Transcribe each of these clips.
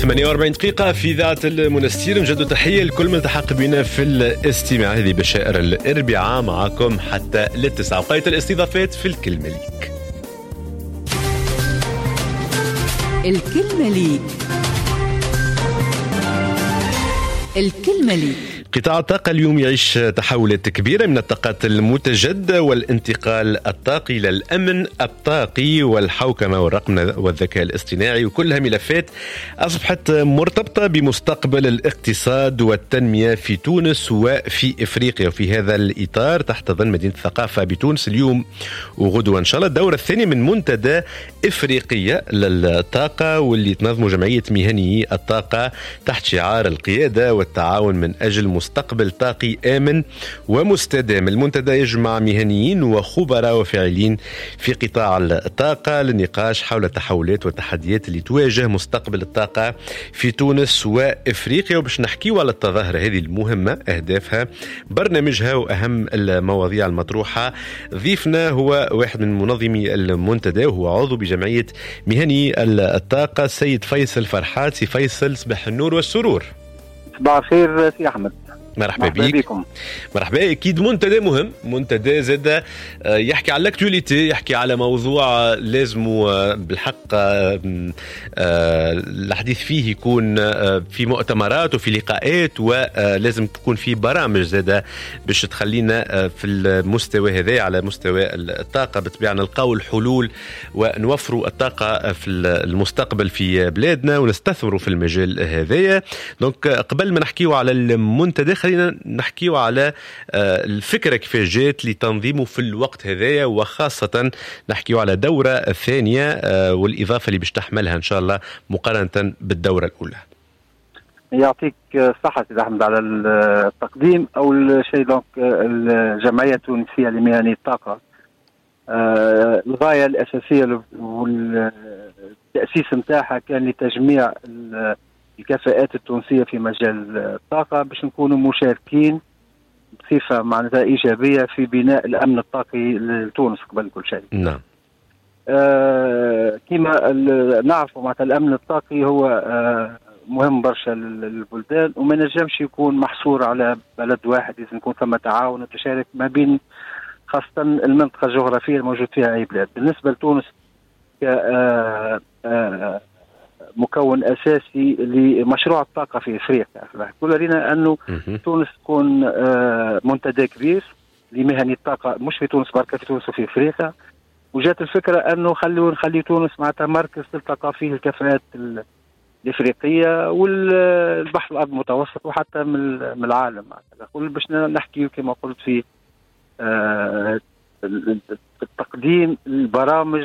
48 دقيقة في إذاعة المنستير. نجد تحية لكل من التحق بنا في الاستماع. هذه بشائر الأربعاء معكم حتى للتسعة. وقاية الاستضافات في الكلمة ليك. الكلمة ليك. الكلمة ليك. قطاع الطاقة اليوم يعيش تحولات كبيرة من الطاقات المتجددة والانتقال الطاقي إلى الأمن الطاقي والحوكمة والرقمنة والذكاء الاصطناعي، وكلها ملفات أصبحت مرتبطة بمستقبل الاقتصاد والتنمية في تونس وفي إفريقيا. وفي هذا الإطار تحتضن مدينة الثقافة بتونس اليوم وغدوة إن شاء الله الدورة الثانية من منتدى إفريقية للطاقة، واللي تنظمه جمعية مهنيي الطاقة تحت شعار القيادة والتعاون من أجل مستقبل طاقي آمن ومستدام. المنتدى يجمع مهنيين وخبراء وفاعلين في قطاع الطاقة للنقاش حول التحولات والتحديات اللي تواجه مستقبل الطاقة في تونس وإفريقيا. وباش نحكيو على التظاهرة هذه المهمة، أهدافها، برنامجها وأهم المواضيع المطروحة. ضيفنا هو واحد من منظمي المنتدى وهو عضو بجمعية مهني الطاقة، السيد فيصل فرحات. سي فيصل، صباح النور والسرور. صباح الخير سي أحمد. مرحبا بكم. مرحبا. اكيد منتدى مهم، منتدى زاد يحكي على الاكتواليتي، يحكي على موضوع لازم بالحق الحديث فيه يكون في مؤتمرات وفي لقاءات، ولازم تكون في برامج زاد باش تخلينا في المستوى هذا على مستوى الطاقه بطبيعه نلقاو الحلول ونوفروا الطاقه في المستقبل في بلادنا ونستثمروا في المجال هذايا. دونك قبل ما نحكيو على المنتدى خلينا نحكيو على الفكرة كيف جات لتنظيمه في الوقت هذايا، وخاصة نحكيو على دورة الثانية والإضافة اللي باش تحملها إن شاء الله مقارنة بالدورة الأولى. يعطيك الصحة سيد أحمد على التقديم. أول شيء دونك الجمعية التونسية لمهني الطاقة الغاية الأساسية والتأسيس متاعها كان لتجميع الكفاءات التونسية في مجال الطاقة باش نكونوا مشاركين بصفة معناتها إيجابية في بناء الأمن الطاقي لتونس قبل كل شيء. نعم. كما نعرف معناتها الأمن الطاقي هو مهم برشا للبلدان، وما نجمش يكون محصور على بلد واحد، لازم يكون ثم تعاون وتشارك ما بين خاصة المنطقة الجغرافية الموجود فيها أي بلاد. بالنسبة لتونس مكون أساسي لمشروع الطاقة في إفريقيا، كل لنا أنه تونس تكون منتدى كبير لمهني الطاقة مش في تونس بركة، في تونس وفي إفريقيا. وجات الفكرة أنه نخلي تونس معناتها مركز تلتقى فيه الكفاءات الإفريقية والبحر الأرض المتوسط وحتى من العالم معناتها كل باش نحكي كما قلت في تقديم البرامج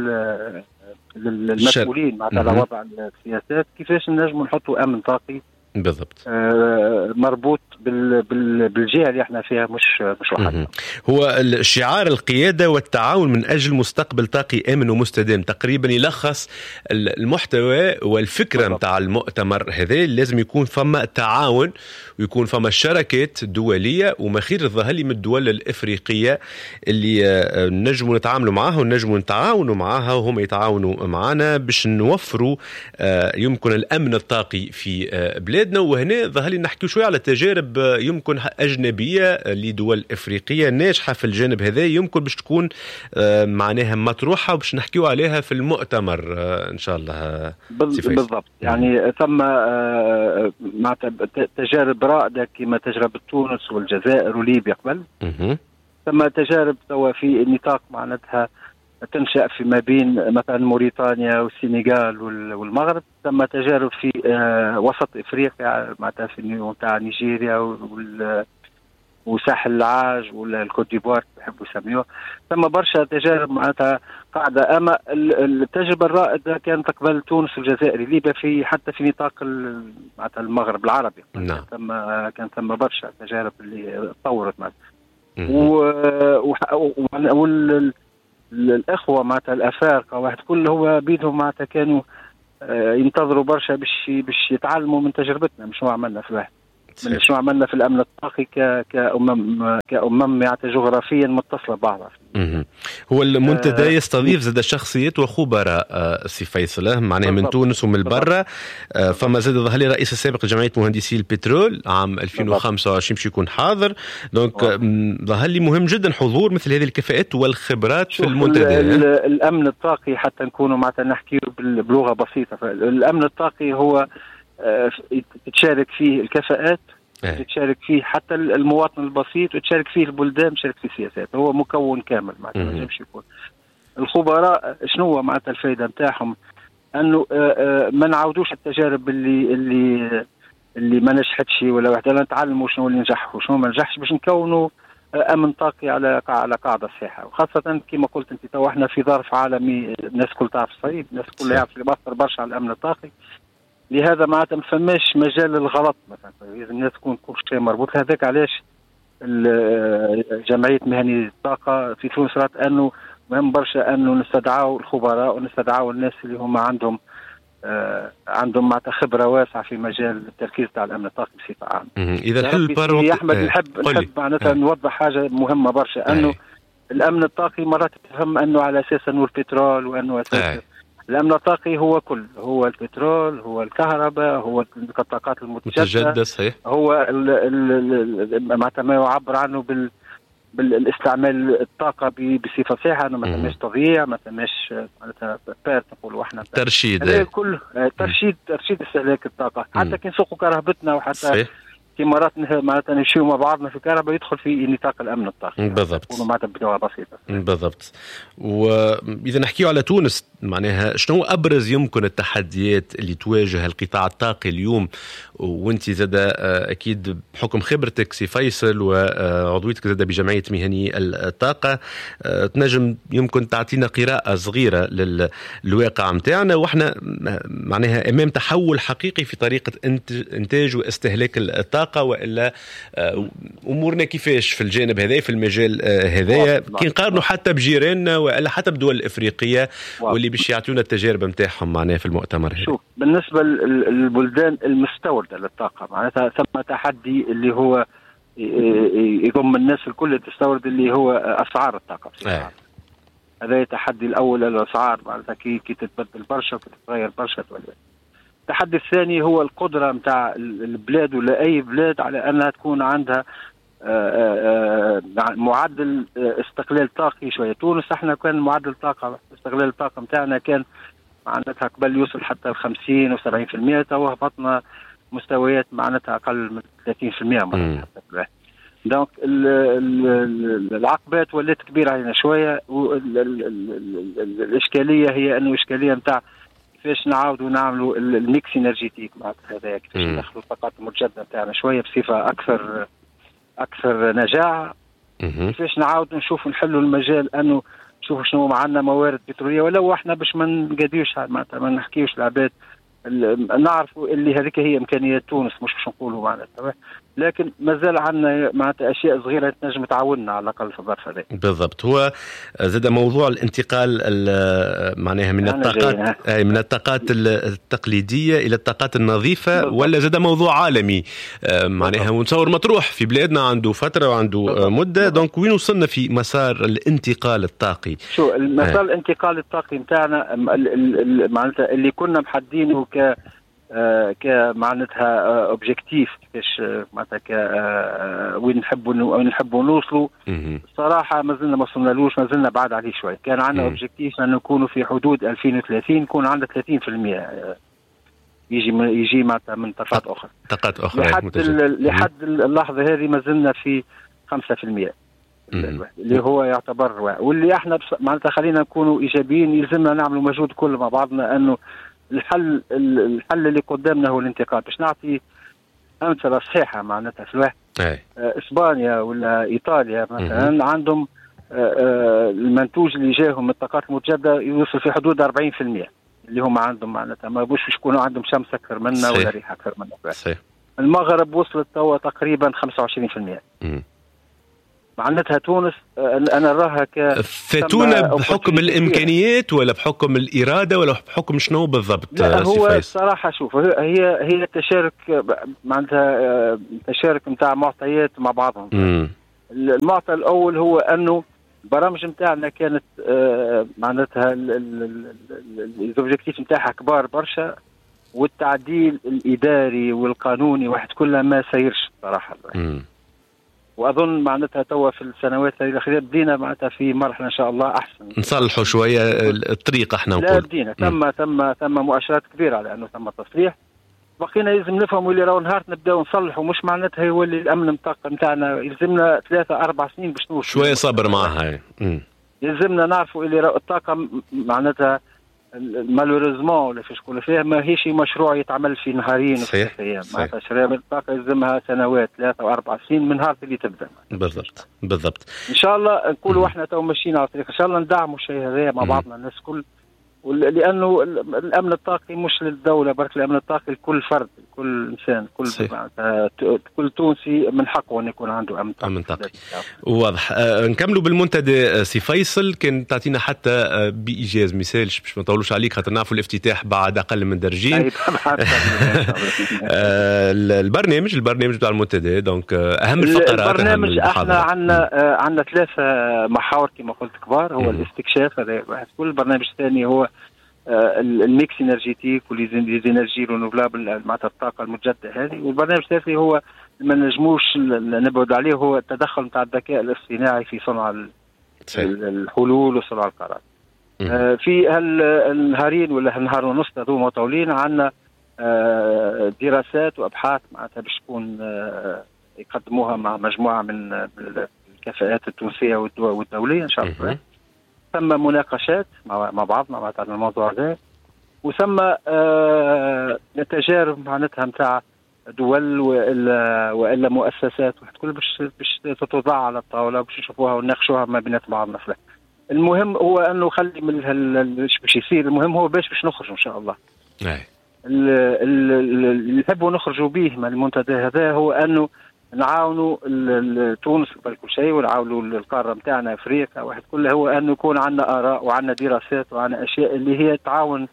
للمسؤولين على وضع السياسات، كيفاش نجم نحطوا امن طاقي بالضبط مربوط بالجهه اللي احنا فيها مش وحدنا. هو الشعار القياده والتعاون من اجل مستقبل طاقي امن ومستدام تقريبا يلخص المحتوى والفكره نتاع المؤتمر هذا. لازم يكون فما تعاون ويكون فما شراكات دوليه، وما خير الظهر لي من الدول الافريقيه اللي نجموا نتعاملوا معها ونجموا نتعاونوا معها وهم يتعاونوا معنا باش نوفروا يمكن الامن الطاقي في بلادنا. وهنا ظهر لي نحكي شويه على تجارب يمكن أجنبية لدول إفريقية ناجحة في الجانب هذا، يمكن باش تكون معناها مطروحة وباش نحكيو عليها في المؤتمر إن شاء الله. بالضبط. يعني ثم مع تجارب رائدة كما تجربة تونس والجزائر وليبيا قبل. ثم تجارب توا في نطاق معناتها تنشأ في ما بين مثلا موريتانيا والسنغال والمغرب. ثم تجارب في وسط افريقيا معناتها في نتاع نيجيريا وساحل العاج ولا الكوت ديفوار بيحبوا يسميوها. ثم برشا تجارب معناتها قاعده. اما التجربه الرائده كانت قبل تونس والجزائر ليبيا في حتى في نطاق معناتها المغرب العربي. نعم. كان ثم برشا تجارب اللي تطورت معناتها. الأخوة معناتها الأفارقة واحد كل هو بيدهم معناتها كانوا ينتظروا برشا باش يتعلموا من تجربتنا مش ما عملنا في الواحد. من شنو عملنا في الامن الطاقي كأمم يعني جغرافيا متصله بعضها. هو المنتدى يستضيف زاد شخصيات وخبراء سي فيصل معناها من تونس ومن برا. فما زاد ظهر لي رئيس السابق لجمعيه مهندسي البترول عام 2025 باش يكون حاضر. دونك ظهر لي مهم جدا حضور مثل هذه الكفاءات والخبرات في المنتدى. الامن الطاقي حتى نكونوا معناتها نحكيو بلغه بسيطه. الامن الطاقي هو تشارك فيه الكفاءات، تشارك فيه حتى المواطن البسيط، وتشارك فيه البلدان، تشارك فيه السياسات. هو مكون كامل معناتها ما ينجمش يكون. الخبراء شنو معناتها الفائده نتاعهم؟ انه ما نعاودوش التجارب اللي ما نجحتش ولا واحده، نتعلموا شنو اللي نجح وشنو ما نجحش باش نكونوا امن طاقي على قاعده صحيحه. وخاصه كما قلت انت تو احنا في ظرف عالمي، الناس كل تعرف الصعيد، الناس كلها يعرف اللي بأثر برشا على الامن الطاقي. لهذا معناتها ما فماش مجال للغلط مثلا، لازم الناس تكون كل شيء مربوط. هذاك علاش جمعيه مهني الطاقه في تونس رات انه مهم برشا انه نستدعوا الخبراء ونستدعوا الناس اللي هم عندهم معناتها خبره واسعه في مجال التركيز على الامن الطاقي بصفه عامه. اذا الحل يا احمد نحب معناتها نوضح حاجه مهمه برشا، انه الامن الطاقي مرات تفهم انه على اساس انه البترول وانه اساس الامن الطاقي هو كل، هو البترول، هو الكهرباء، هو الطاقات المتجدده، صحيح. هو معناتها ما يعبر عنه بالاستعمال الطاقه بصفه صحيحه، انه ما تماش تضييع، ما تماش معناتها بيرت نقولوا احنا ترشيد. كل ترشيد استهلاك الطاقه. حتى كي نسوقوا كهربتنا وحتى صحيح. في مرات معناتها نمشيو مع بعضنا في الكهرباء يدخل في نطاق الامن الطاقي. بالضبط. معناتها بلغه بسيطه. بالضبط. واذا نحكيو على تونس معناها شنو ابرز يمكن التحديات اللي تواجه القطاع الطاقي اليوم؟ وانت زاد اكيد بحكم خبرتك سي فيصل وعضويتك زاد بجمعيه مهني الطاقه، تنجم يمكن تعطينا قراءه صغيره للواقع نتاعنا، واحنا معناها امام تحول حقيقي في طريقه انتاج واستهلاك الطاقه، والا امورنا كيفاش في الجانب هذا في المجال هذايا كي نقارنوا حتى بجيراننا والا حتى بدول الافريقيه واللي باش يعطونا التجارب نتاعهم معناها في المؤتمر هذا. شوف بالنسبه للبلدان المستورده للطاقه معناتها ثم تحدي اللي هو يضم الناس الكل تستورد، اللي هو اسعار الطاقه. هذا التحدي الاول، الاسعار معناتها كي تتبدل برشا وتتغير برشا. التحدي الثاني هو القدره نتاع البلاد ولا اي بلاد على انها تكون عندها معدل استقلال طاقي شويه. تونس احنا كان معدل طاقه استقلال الطاقه نتاعنا كان معناتها قبل يوصل حتى 50 و70%، تو هبطنا مستويات معناتها اقل من 30% مرات حتى. دونك العقبات ولات كبيره علينا شويه. الاشكاليه هي انه اشكاليه نتاع كيفاش نعاودوا نعملوا الميكس انرجيتيك معناتها هذا، كيفاش ندخلوا الطاقات المتجدده نتاعنا شويه بصفه اكثر نجاعه. كيفاش نعاودوا نشوفوا نحلوا المجال انه نشوفوا شنو معنا موارد بتروليه، ولو احنا باش ما نقاديوش معناتها ما نحكيوش العباد، نعرفوا اللي هذيك هي امكانيات تونس، مش باش نقولوا معناتها، لكن مازال عندنا معناتها اشياء صغيره تنجم تعاوننا على الاقل في الظرف هذا. بالضبط. هو زاد موضوع الانتقال معناها من الطاقات التقليديه الى الطاقات النظيفه. بالضبط. ولا زاد موضوع عالمي معناها ونصور مطروح في بلادنا عنده فتره وعنده مده. دونك وين وصلنا في مسار الانتقال الطاقي؟ شو المسار الانتقال الطاقي نتاعنا معناتها اللي كنا محددينه كمعناتها اوبجيكتيف، كيفاش معناتها وين نحبوا نوصلوا. الصراحه ما زلنا ما وصلنالوش، ما زلنا بعد عليه شوي. كان عندنا اوبجيكتيف ان نكونوا في حدود 2030 يكون عندنا 30% يجي معناتها من طاقات اخرى. لحد اللحظه هذه ما زلنا في 5% اللي هو يعتبر واللي احنا معناتها خلينا نكونوا ايجابيين. يلزمنا نعملوا مجهود كل مع بعضنا انه الحل اللي قدامنا هو الانتقال. باش نعطي امثله صحيحه معناتها في الواحد اسبانيا ولا ايطاليا مثلا عندهم المنتوج اللي جاهم من الطاقات المتجدده يوصل في حدود 40% اللي هم عندهم معناتها ما بوش يكونوا عندهم شمس اكثر منا ولا ريح اكثر منا. المغرب وصلت توا تقريبا 25%. معناتها تونس انا اراها فاتونا بحكم الامكانيات ولا بحكم الاراده ولا بحكم شنو بالضبط؟ لا هو الصراحه شوف هي تشارك معناتها تشارك نتاع معطيات مع بعضهم. المعطى الاول هو انه البرامج نتاعنا كانت معناتها الاوبجيكتيف نتاعها كبار برشا، والتعديل الاداري والقانوني واحد كلها ما سيرش صراحه. واظن معناتها توا في السنوات الاخيره بدينا معناتها في مرحله ان شاء الله احسن نصلحوا شويه الطريقه. احنا نقول لا بدينا ثم مؤشرات كبيره على انه ثم تصليح. بقينا لازم نفهموا اللي راهو نهار نبداو نصلحوا، مش معناتها يولي الامن نتاعنا يلزمنا 3-4 سنين باش نوصل. شويه صبر معها. يلزمنا نعرفوا اللي راهو الطاقه معناتها مالوريزمون ولا فيش نقولوا فيها ماهيش مشروع يتعمل في نهارين وفي ايام. معناتها شراء الطاقه يلزمها سنوات 3 و4 سنين من نهار اللي تبدا. بالضبط. ان شاء الله نقولوا احنا تو ماشيين على الطريق، ان شاء الله ندعموا الشيء هذا مع بعضنا الناس كل، لانه الامن الطاقي مش للدوله برك، الامن الطاقي لكل فرد، كل انسان، كل تونسي من حقه ان يكون عنده امن طاقي. واضح. نكملوا بالمنتدى. سي فيصل كان تعطينا حتى بايجاز مثال باش ما نطولوش عليك خاطر نعرفوا الافتتاح بعد اقل من درجين. البرنامج بتاع المنتدى دونك اهم الفقرات. البرنامج احنا عندنا 3 محاور كما قلت كبار. هو الاستكشاف، هذا كل البرنامج الثاني هو الميكس انرجيتيك والانرجي رينوفلابل معناتها الطاقه المجدده هذه. والبرنامج الثالثي هو ما نجموش نبعد عليه، هو التدخل نتاع الذكاء الاصطناعي في صنع الحلول وصنع القرار. في هالنهارين ولا هالنهار ونص هذوما طولين عندنا دراسات وابحاث معناتها باش تكون يقدموها مع مجموعه من الكفاءات التونسيه والدوليه ان شاء الله. ثم مناقشات مع بعضنا معناتها على الموضوع هذا، وثم تجارب معناتها نتاع دول والا مؤسسات واحد كل باش تتوضع على الطاوله باش نشوفوها ونناقشوها ما بينات بعضنا. المهم هو انه خلي من باش يصير، المهم هو باش نخرج ان شاء الله. اللي نحبوا نخرجوا به من المنتدى هذا هو انه نعاونوا تونس قبل كل شيء، ونعاونوا القاره نتاعنا افريقيا واحد كله، هو انه يكون عندنا اراء وعندنا دراسات وعندنا اشياء اللي هي تعاون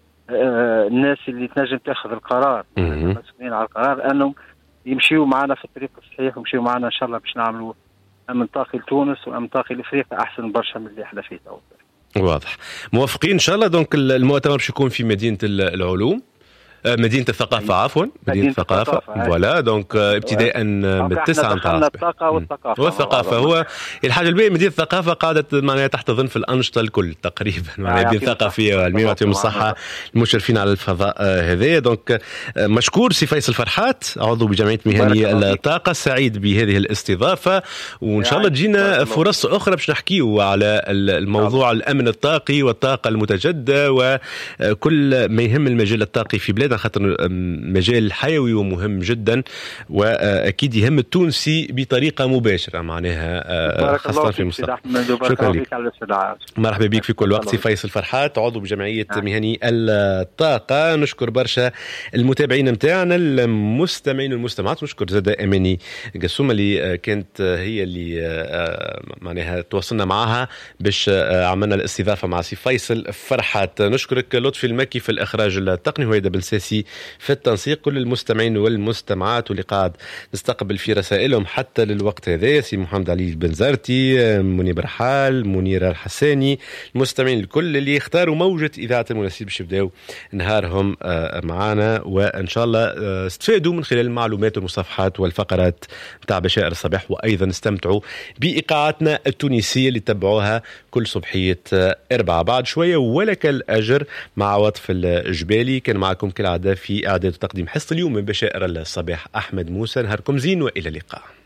الناس اللي تنجم تاخذ القرار، المسؤولين على القرار، انهم يمشيوا معنا في الطريق الصحيح ويمشيوا معنا ان شاء الله باش نعملوا امن طاقي لتونس وامن طاقي لافريقيا احسن برشا من اللي احنا فيه تو. واضح. موافقين ان شاء الله. دونك المؤتمر باش يكون في مدينه العلوم، مدينة الثقافة عفوا، مدينة الثقافة. فوالا دونك ابتداء من 9 متاع الطاقة والثقافة. هو الحاجة الباقية مدينة الثقافة قاعدة معناها تحتضن في الأنشطة الكل تقريبا، معناها مدينة الثقافية والعلمية ويعطيهم الصحة المشرفين على الفضاء هذايا. دونك مشكور سي فيصل فرحات عضو بجمعية مهنية الطاقة، سعيد بهذه الاستضافة، وإن شاء الله تجينا فرص أخرى باش نحكيوا على الموضوع الأمن الطاقي والطاقة المتجددة وكل ما يهم المجال الطاقي في بلاد، خاطر مجال حيوي ومهم جدا واكيد يهم التونسي بطريقه مباشره معناها خاصه في المستقبل. شكرا لك. مرحبا بك في كل وقت سي فيصل فرحات عضو بجمعيه مهني الطاقه. نشكر برشا المتابعين نتاعنا المستمعين والمستمعات، نشكر زاد اماني قسومه اللي كانت هي اللي معناها تواصلنا معها باش عملنا الاستضافه مع سي فيصل فرحات. نشكرك لطفي المكي في الاخراج التقني، وهيدا بنساسي في التنسيق. كل المستمعين والمستمعات واللي قاعد نستقبل في رسائلهم حتى للوقت هذا، سي محمد علي البنزرتي، منيب رحال، منيرة الحساني، المستمعين الكل اللي اختاروا موجة إذاعة المناسب باش يبداو نهارهم معنا، وإن شاء الله استفادوا من خلال المعلومات والمصافحات والفقرات متاع بشائر الصباح، وأيضا استمتعوا بإيقاعاتنا التونسية اللي تبعوها كل صبحية 4 بعد شوية. ولك الأجر مع عواطف الجبالي. كان معكم كالعادة في إعداد وتقديم حصة اليوم من بشائر الصباح أحمد موسى. نهاركم زين وإلى اللقاء.